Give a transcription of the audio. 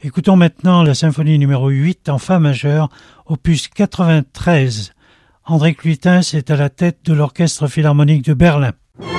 Écoutons maintenant la symphonie numéro 8 en fa majeur, opus 93. André Cluitens est à la tête de l'Orchestre philharmonique de Berlin.